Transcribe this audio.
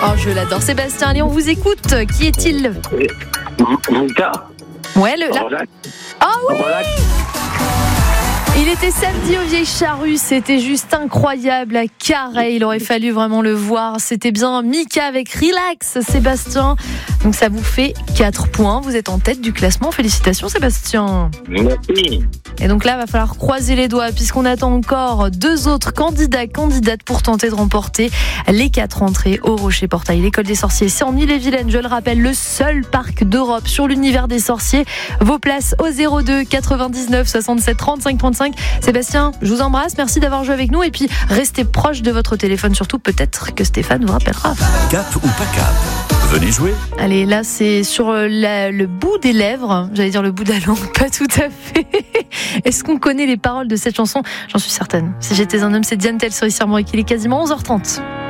Oh, je l'adore. Sébastien, allez, on vous écoute. Qui est-il? Mika. Ouais, là. Relax. Ah oui! Relax. Il était samedi aux Vieilles Charrues, c'était juste incroyable à Carhaix, il aurait fallu vraiment le voir, c'était bien Mika avec Relax, Sébastien. Donc ça vous fait 4 points, vous êtes en tête du classement, félicitations Sébastien. Merci. Et donc là, il va falloir croiser les doigts puisqu'on attend encore 2 autres candidates pour tenter de remporter les 4 entrées au Rocher Portail. L'école des sorciers, c'est en Ille-et-Vilaine, je le rappelle, le seul parc d'Europe sur l'univers des sorciers. Vos places au 02 99 67 35 35. Sébastien, je vous embrasse, merci d'avoir joué avec nous et puis restez proche de votre téléphone surtout, peut-être que Stéphane vous rappellera. Cap ou pas cap? Venez jouer. Allez, là c'est sur le bout des lèvres, j'allais dire le bout de la langue, pas tout à fait. Est-ce qu'on connaît les paroles de cette chanson? J'en suis certaine. Si j'étais un homme, c'est Diane Tell sur Ici Armorique, il est quasiment 11h30.